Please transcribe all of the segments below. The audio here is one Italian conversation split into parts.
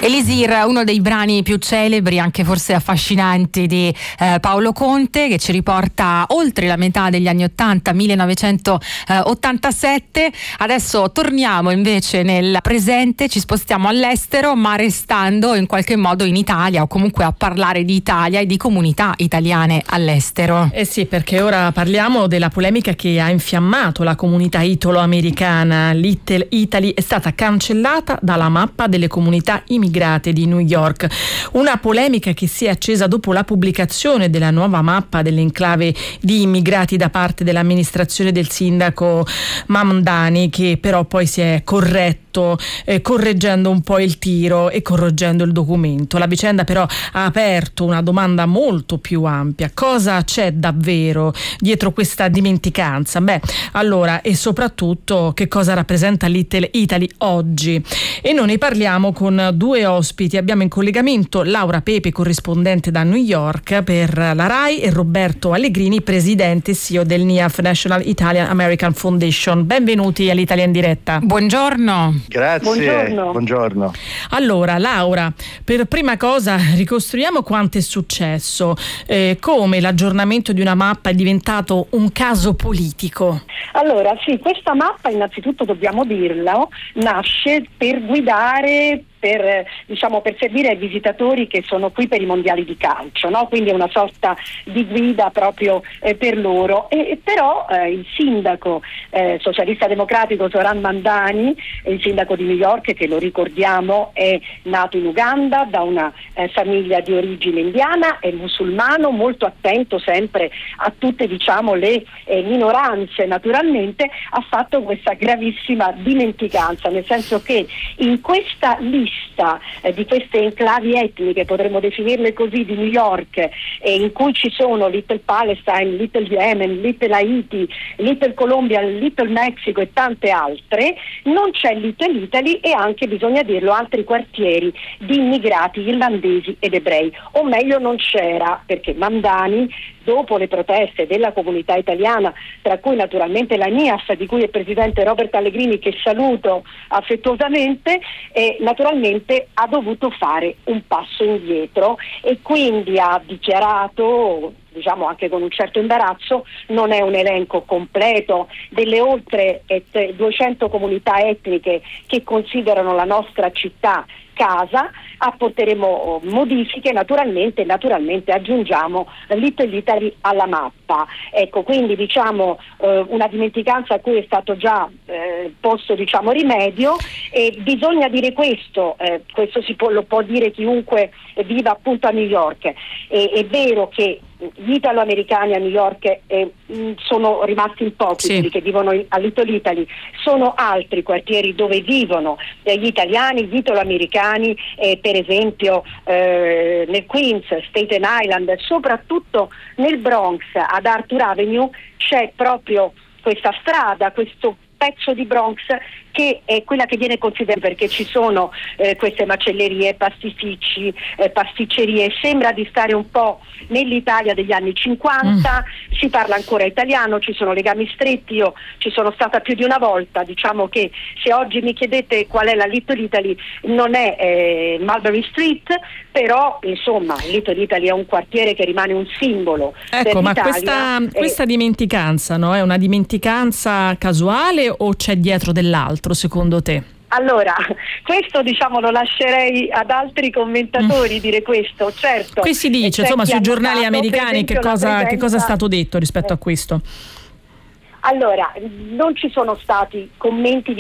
Elisir, uno dei brani più celebri, anche forse affascinanti, di Paolo Conte, che ci riporta oltre la metà degli anni 80, 1987. Adesso torniamo invece nel presente, ci spostiamo all'estero, ma restando in qualche modo in Italia, o comunque a parlare di Italia e di comunità italiane all'estero. Eh sì, perché ora parliamo della polemica che ha infiammato la comunità italo-americana. Little Italy è stata cancellata dalla mappa delle comunità immigrate di New York. Una polemica che si è accesa dopo la pubblicazione della nuova mappa dell'enclave di immigrati da parte dell'amministrazione del sindaco Mamdani, che però poi si è corretto correggendo un po' il tiro e correggendo il documento. La vicenda però ha aperto una domanda molto più ampia: cosa c'è davvero dietro questa dimenticanza? Allora, e soprattutto che cosa rappresenta Little Italy oggi? E noi ne parliamo con due ospiti. Abbiamo in collegamento Laura Pepe, corrispondente da New York per la RAI, e Roberto Allegrini, presidente e CEO del NIAF, National Italian American Foundation. Benvenuti all'Italia in diretta. Buongiorno. Grazie. Buongiorno. Allora, Laura, per prima cosa ricostruiamo quanto è successo, come l'aggiornamento di una mappa è diventato un caso politico. Allora, sì, questa mappa, innanzitutto dobbiamo dirlo, nasce per guidare, per servire ai visitatori che sono qui per i mondiali di calcio, no? Quindi è una sorta di guida proprio per loro. Però il sindaco socialista democratico Zoran Mamdani, il sindaco di New York, che lo ricordiamo è nato in Uganda da una famiglia di origine indiana, è musulmano, molto attento sempre a tutte le minoranze, naturalmente, ha fatto questa gravissima dimenticanza, nel senso che in questa lista di queste enclavi etniche, potremmo definirle così, di New York, in cui ci sono Little Palestine, Little Yemen, Little Haiti, Little Colombia, Little Mexico e tante altre, non c'è Little Italy, e anche, bisogna dirlo, altri quartieri di immigrati irlandesi ed ebrei, o meglio non c'era, perché Mamdani, dopo le proteste della comunità italiana, tra cui naturalmente la NIAF, di cui è presidente Robert Allegrini, che saluto affettuosamente, naturalmente ha dovuto fare un passo indietro, e quindi ha dichiarato, anche con un certo imbarazzo: non è un elenco completo delle oltre 200 comunità etniche che considerano la nostra città casa, apporteremo modifiche, naturalmente aggiungiamo Little Italy alla mappa. Ecco, quindi una dimenticanza a cui è stato già posto rimedio, e bisogna dire questo lo può dire chiunque viva appunto a New York. È vero che gli italo-americani a New York sono rimasti in pochi, sì, quelli che vivono a Little Italy. Sono altri quartieri dove vivono gli italiani, gli italo-americani, per esempio nel Queens, Staten Island, soprattutto nel Bronx, ad Arthur Avenue, c'è proprio questa strada, questo pezzo di Bronx che è quella che viene considerata, perché ci sono queste macellerie, pastifici, pasticcerie. Sembra di stare un po' nell'Italia degli anni 50, si parla ancora italiano, ci sono legami stretti. Io ci sono stata più di una volta. Diciamo che se oggi mi chiedete qual è la Little Italy, non è Mulberry Street, però insomma Little Italy è un quartiere che rimane un simbolo. Ecco, ma questa dimenticanza, no? È una dimenticanza casuale o c'è dietro dell'altro, secondo te? Allora, questo lo lascerei ad altri commentatori dire questo, certo. Qui si dice, insomma, sui giornali americani che cosa è stato detto rispetto a questo? Allora, non ci sono stati commenti,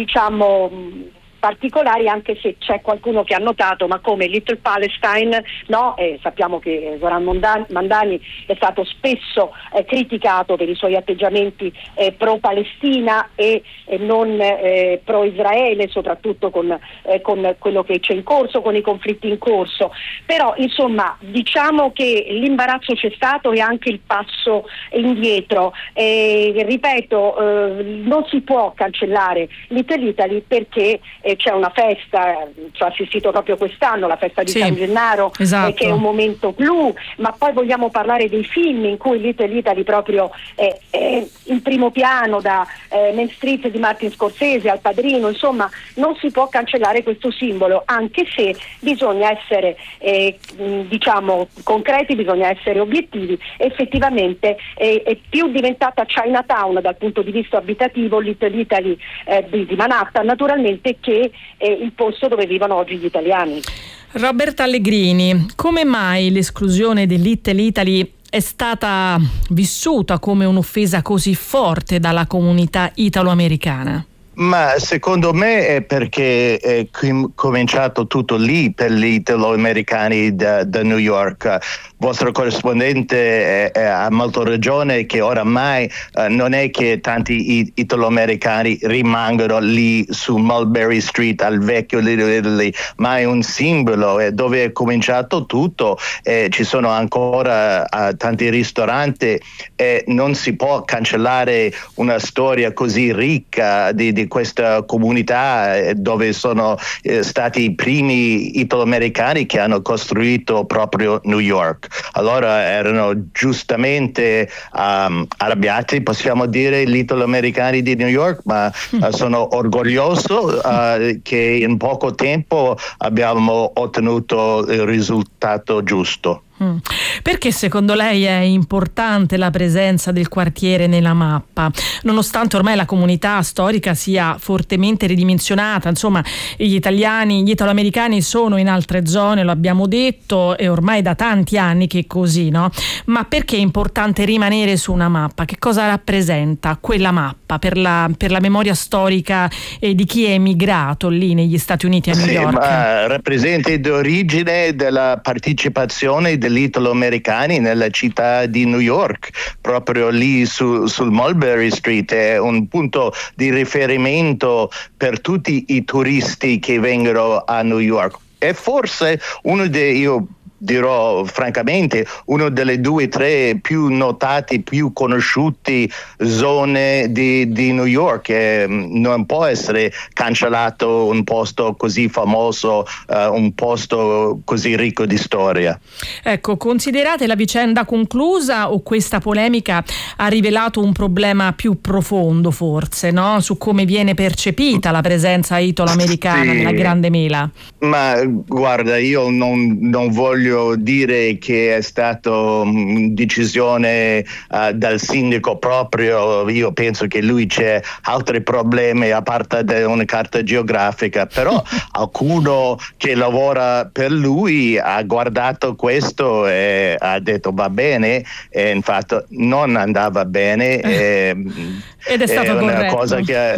particolari, anche se c'è qualcuno che ha notato, ma come Little Palestine, no? Sappiamo che Zoran Mamdani è stato spesso criticato per i suoi atteggiamenti pro-Palestina e non pro-Israele, soprattutto con quello che c'è in corso, con i conflitti in corso. Però insomma diciamo che l'imbarazzo c'è stato, e anche il passo indietro. Ripeto, non si può cancellare Little Italy, perché c'è una festa, ci ho assistito proprio quest'anno, la festa di San Gennaro, esatto, che è un momento clou, ma poi vogliamo parlare dei film in cui Little Italy proprio è in primo piano, da Main Street di Martin Scorsese al Padrino, insomma non si può cancellare questo simbolo, anche se bisogna essere diciamo concreti, bisogna essere obiettivi. Effettivamente è più diventata Chinatown dal punto di vista abitativo, Little Italy di Manhattan naturalmente, che il posto dove vivono oggi gli italiani. Roberta Allegrini, come mai l'esclusione di Little Italy è stata vissuta come un'offesa così forte dalla comunità italo-americana? Ma secondo me è perché è cominciato tutto lì per gli italo-americani da New York. Vostro corrispondente ha molto ragione che oramai non è che tanti italo-americani rimangono lì su Mulberry Street al vecchio Little Italy, ma è un simbolo, dove è cominciato tutto. Ci sono ancora tanti ristoranti e non si può cancellare una storia così ricca di questa comunità, dove sono stati i primi italo-americani che hanno costruito proprio New York. Allora erano giustamente arrabbiati, possiamo dire, gli italo-americani di New York, ma sono orgoglioso che in poco tempo abbiamo ottenuto il risultato giusto. Perché secondo lei è importante la presenza del quartiere nella mappa? Nonostante ormai la comunità storica sia fortemente ridimensionata, insomma gli italo-americani sono in altre zone, lo abbiamo detto, e ormai da tanti anni che è così, no? Ma perché è importante rimanere su una mappa? Che cosa rappresenta quella mappa per la memoria storica di chi è emigrato lì negli Stati Uniti a New York? Ma rappresenta l'origine della partecipazione degli italo-americani nella città di New York, proprio lì sul Mulberry Street. È un punto di riferimento per tutti i turisti che vengono a New York. E forse io dirò francamente, una delle 2 o 3 più notati, più conosciuti zone di New York. Non può essere cancellato un posto così famoso, un posto così ricco di storia. Ecco, considerate la vicenda conclusa o questa polemica ha rivelato un problema più profondo, forse, no? Su come viene percepita la presenza italo-americana nella Grande Mela? Ma guarda, io non voglio dire che è stata decisione dal sindaco proprio. Io penso che lui c'è altri problemi a parte una carta geografica, però qualcuno che lavora per lui ha guardato questo e ha detto va bene, e infatti non andava bene. Ed è stato una corretto. cosa che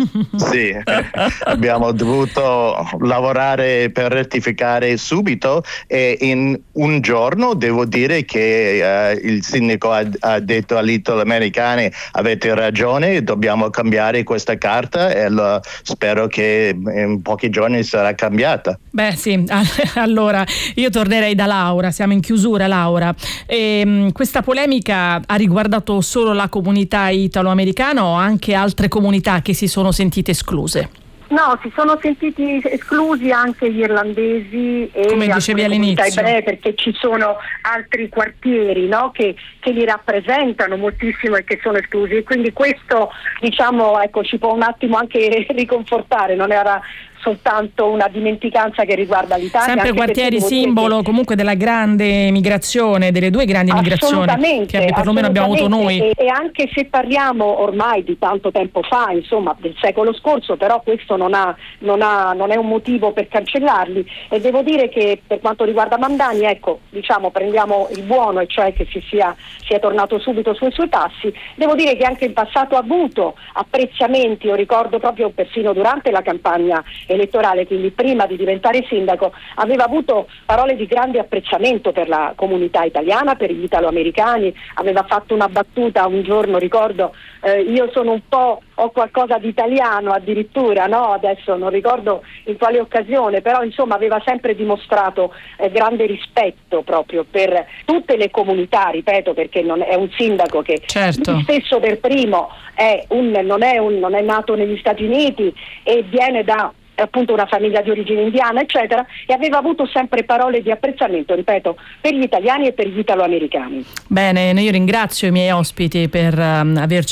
abbiamo dovuto lavorare per rettificare subito, e in un giorno devo dire che il sindaco ha detto agli italo-americani: avete ragione, dobbiamo cambiare questa carta, e spero che in pochi giorni sarà cambiata. Beh sì, allora io tornerei da Laura, siamo in chiusura Laura. Questa polemica ha riguardato solo la comunità italo-americana o anche altre comunità che si sono sentite escluse? No, si sono sentiti esclusi anche gli irlandesi e come dicevi all'inizio, ebrei, perché ci sono altri quartieri, no, che li rappresentano moltissimo e che sono esclusi, e quindi questo, diciamo, ecco, ci può un attimo anche riconfortare, non era soltanto una dimenticanza che riguarda l'Italia. Sempre quartieri simbolo comunque della grande migrazione, delle 2 grandi migrazioni che perlomeno abbiamo avuto noi. E anche se parliamo ormai di tanto tempo fa, insomma del secolo scorso, però questo non è un motivo per cancellarli. E devo dire che per quanto riguarda Mandani, ecco, diciamo, prendiamo il buono, e cioè che si sia tornato subito sui suoi passi. Devo dire che anche in passato ha avuto apprezzamenti, io ricordo proprio persino durante la campagna elettorale, quindi prima di diventare sindaco, aveva avuto parole di grande apprezzamento per la comunità italiana, per gli italo-americani. Aveva fatto una battuta un giorno, ricordo, io sono un po', ho qualcosa di italiano addirittura, no? Adesso non ricordo in quale occasione, però insomma aveva sempre dimostrato grande rispetto proprio per tutte le comunità, ripeto, perché non è un sindaco che lui stesso per primo non è nato negli Stati Uniti e viene da appunto una famiglia di origine indiana, eccetera, e aveva avuto sempre parole di apprezzamento, ripeto, per gli italiani e per gli italoamericani. Bene, io ringrazio i miei ospiti per averci